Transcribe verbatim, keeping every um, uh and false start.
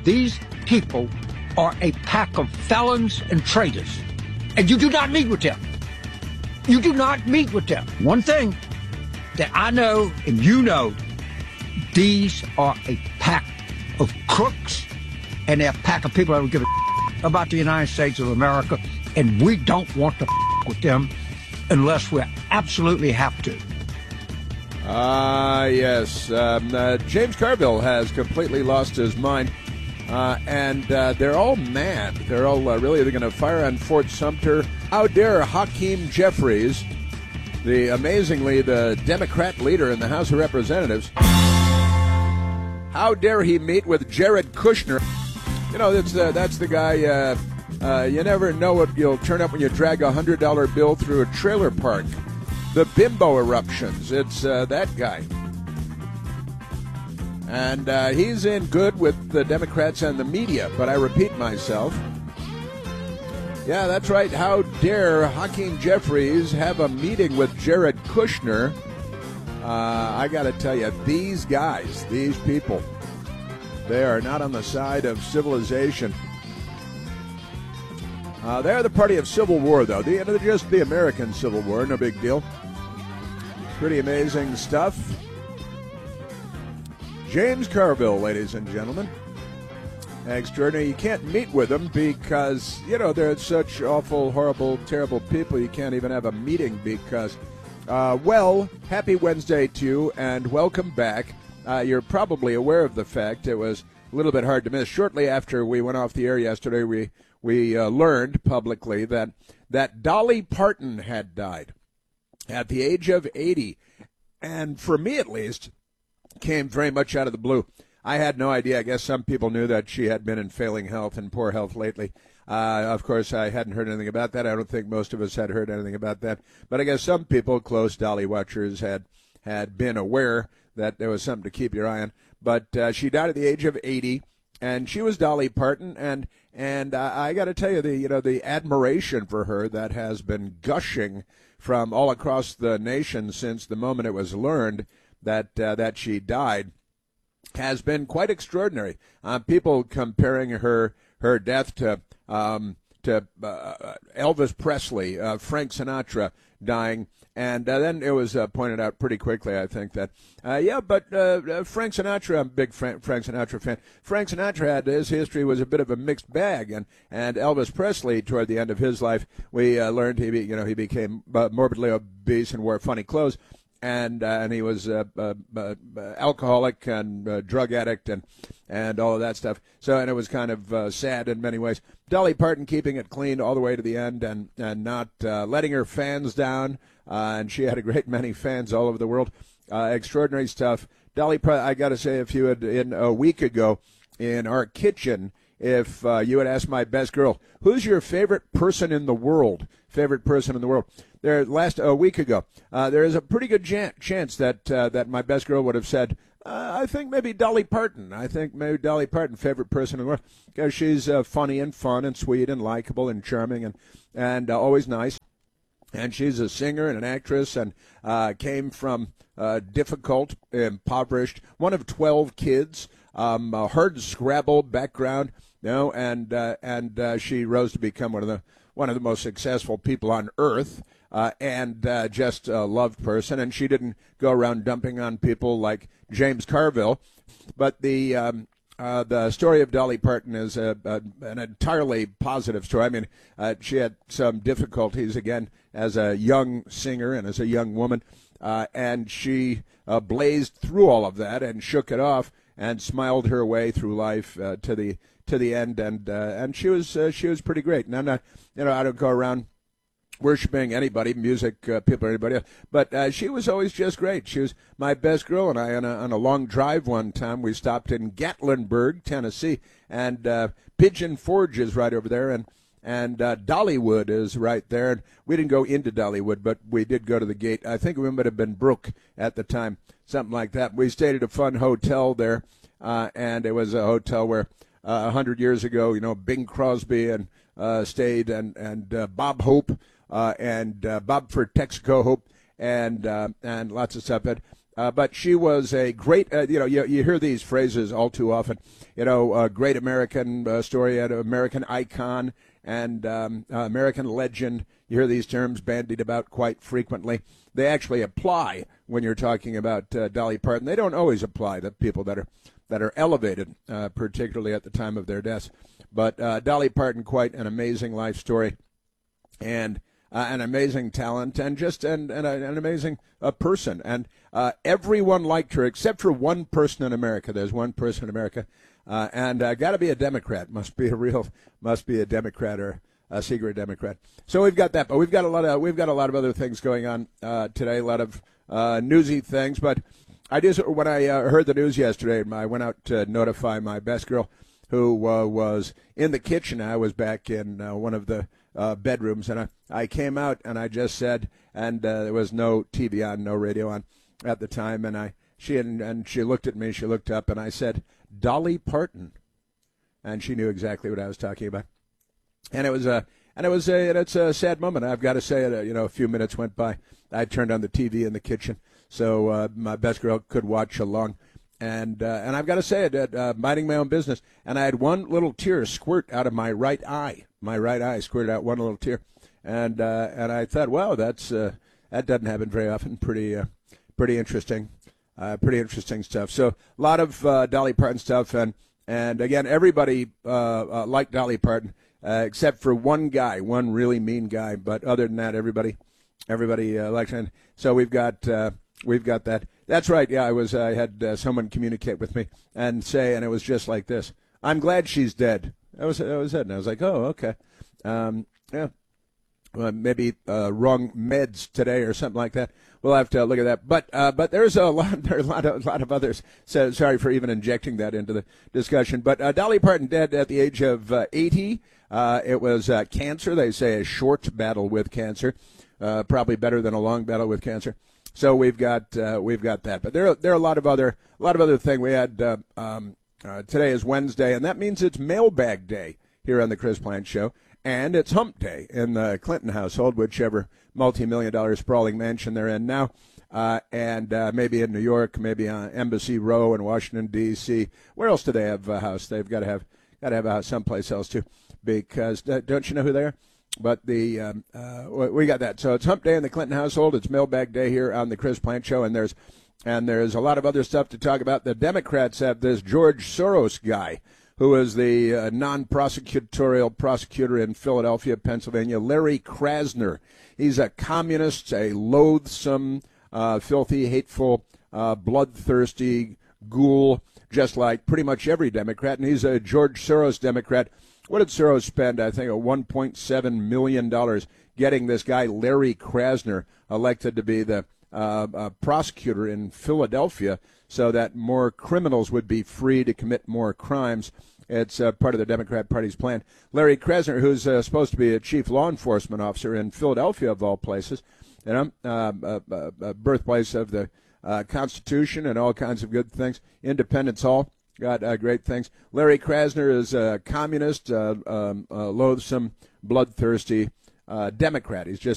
these people are a pack of felons and traitors, and you do not meet with them. You do not meet with them. One thing that I know and you know, these are a pack of crooks, and they're a pack of people that don't give a about the United States of America, and we don't want to with them unless we absolutely have to. Ah, uh, yes. Um, uh, James Carville has completely lost his mind, uh, and uh, they're all mad. They're all uh, really they're going to fire on Fort Sumter. How dare Hakeem Jeffries, the amazingly the Democrat leader in the House of Representatives, how dare he meet with Jared Kushner? You know, that's uh, that's the guy. Uh, uh, you never know what you'll turn up when you drag a hundred dollar bill through a trailer park. The bimbo eruptions. It's uh, that guy. And uh, he's in good with the Democrats and the media, but I repeat myself. Yeah, that's right. How dare Hakeem Jeffries have a meeting with Jared Kushner? Uh, I got to tell you, these guys, these people, they are not on the side of civilization. Uh, they're the party of civil war, though. They're just the American Civil War, no big deal. Pretty amazing stuff. James Carville, ladies and gentlemen. Extraordinary. You can't meet with them because, you know, they're such awful, horrible, terrible people. You can't even have a meeting because, uh, well, happy Wednesday to you and welcome back. Uh, you're probably aware of the fact it was a little bit hard to miss. Shortly after we went off the air yesterday, we we uh, learned publicly that that Dolly Parton had died at the age of eighty, and for me at least, came very much out of the blue. I had no idea. I guess some people knew that she had been in failing health and poor health lately. Uh, of course, I hadn't heard anything about that. I don't think most of us had heard anything about that. But I guess some people, close Dolly watchers, had had been aware that there was something to keep your eye on. But uh, she died at the age of eighty, and she was Dolly Parton. And and uh, I got to tell you, the you know the admiration for her that has been gushing from all across the nation since the moment it was learned that uh, that she died has been quite extraordinary. Uh, people comparing her her death to um, to uh, Elvis Presley, uh, Frank Sinatra dying, and uh, then it was uh, pointed out pretty quickly, I think, that uh, yeah, but uh, Frank Sinatra, I'm a big Frank, Frank Sinatra fan. Frank Sinatra had his history was a bit of a mixed bag, and and Elvis Presley, toward the end of his life, we uh, learned he be, you know he became uh, morbidly obese and wore funny clothes. And uh, and he was uh, uh, uh, alcoholic and uh, drug addict and and all of that stuff. So and it was kind of uh, sad in many ways. Dolly Parton keeping it clean all the way to the end and and not uh, letting her fans down. Uh, and she had a great many fans all over the world. Uh, extraordinary stuff. Dolly, I got to say, if you had in a week ago in our kitchen, if uh, you had asked my best girl, who's your favorite person in the world? Favorite person in the world. There, last a week ago, uh, there is a pretty good jan- chance that uh, that my best girl would have said, uh, I think maybe Dolly Parton. I think maybe Dolly Parton, favorite person in the world, because she's uh, funny and fun and sweet and likable and charming and and uh, always nice. And she's a singer and an actress and uh, came from uh, difficult, impoverished, one of twelve kids, um, a hard Scrabble background, you know, and uh, and uh, she rose to become one of the one of the most successful people on earth. Uh, and uh, just a loved person, and she didn't go around dumping on people like James Carville. But the um, uh, the story of Dolly Parton is a, a, an entirely positive story. I mean, uh, she had some difficulties, again, as a young singer and as a young woman, uh, and she uh, blazed through all of that and shook it off and smiled her way through life uh, to the to the end, and uh, and she was uh, she was pretty great. And I'm not, you know, I don't go around worshiping anybody, music uh, people or anybody else. But uh, she was always just great. She was my best girl, and I, on a, on a long drive one time, we stopped in Gatlinburg, Tennessee, and uh, Pigeon Forge is right over there, and and uh, Dollywood is right there. And we didn't go into Dollywood, but we did go to the gate. I think we might have been Brook at the time, something like that. We stayed at a fun hotel there, uh, and it was a hotel where uh, a uh, hundred years ago, you know, Bing Crosby and uh, stayed, and, and uh, Bob Hope, Uh, and uh, Bob for Texaco Hope, and uh, and lots of stuff. But Uh, but she was a great, uh, you know, you, you hear these phrases all too often, you know, uh, great American uh, story, an American icon, and um, uh, American legend. You hear these terms bandied about quite frequently. They actually apply when you're talking about uh, Dolly Parton. They don't always apply to people that are that are elevated, uh, particularly at the time of their deaths. But uh, Dolly Parton, quite an amazing life story, and Uh, an amazing talent, and just an, an, an amazing uh, person. And uh, everyone liked her except for one person in America. There's one person in America, uh, and uh, got to be a Democrat. Must be a real, must be a Democrat or a secret Democrat. So we've got that, but we've got a lot of we've got a lot of other things going on uh, today. A lot of uh, newsy things. But I just when I uh, heard the news yesterday, I went out to notify my best girl, who uh, was in the kitchen. I was back in uh, one of the Uh, bedrooms, and I, I came out and I just said, and uh, there was no T V on, no radio on at the time, and I she and, and she looked at me, she looked up, and I said, Dolly Parton, and she knew exactly what I was talking about, and it was a and it was a and it's a sad moment. I've got to say it. Uh, you know, a few minutes went by. I turned on the T V in the kitchen, so uh, my best girl could watch along. And uh, and I've got to say it, uh, minding my own business, and I had one little tear squirt out of my right eye. My right eye squirted out one little tear, and uh, and I thought, wow, that's uh, that doesn't happen very often. Pretty uh, pretty interesting, uh, pretty interesting stuff. So a lot of uh, Dolly Parton stuff, and and again, everybody uh, uh, liked Dolly Parton uh, except for one guy, one really mean guy. But other than that, everybody everybody uh, liked her. So we've got uh, we've got that. That's right. Yeah, I was. I had uh, someone communicate with me and say, and it was just like this: "I'm glad she's dead." That was that was it. And I was like, "Oh, okay, um, yeah, well, maybe uh, wrong meds today or something like that." We'll have to look at that. But uh, but there's a lot there's a lot of, a lot of others. So sorry for even injecting that into the discussion. But uh, Dolly Parton dead at the age of uh, eighty. Uh, it was uh, cancer. They say a short battle with cancer, uh, probably better than a long battle with cancer. So we've got uh, we've got that, but there are, there are a lot of other a lot of other things. We had uh, um, uh, today is Wednesday, and that means it's Mailbag Day here on the Chris Plante Show, and it's Hump Day in the Clinton household, whichever multi-million dollar sprawling mansion they're in now, uh, and uh, maybe in New York, maybe on Embassy Row in Washington D C. Where else do they have a house? They've got to have got to have a house someplace else too, because uh, don't you know who they are? But the um, uh, we got that. So it's Hump Day in the Clinton household. It's Mailbag Day here on the Chris Plante Show, and there's and there's a lot of other stuff to talk about. The Democrats have this George Soros guy, who is the uh, non-prosecutorial prosecutor in Philadelphia, Pennsylvania, Larry Krasner. He's a communist, a loathsome, uh, filthy, hateful, uh, bloodthirsty ghoul, just like pretty much every Democrat. And he's a George Soros Democrat. What did Soros spend? I think one point seven million dollars getting this guy, Larry Krasner, elected to be the uh, uh, prosecutor in Philadelphia so that more criminals would be free to commit more crimes. It's uh, part of the Democrat Party's plan. Larry Krasner, who's uh, supposed to be a chief law enforcement officer in Philadelphia, of all places, you know, uh, uh, uh, birthplace of the uh, Constitution and all kinds of good things, Independence Hall. Got uh, great things. Larry Krasner is a communist, uh, um, uh, loathsome, bloodthirsty uh, Democrat. He's just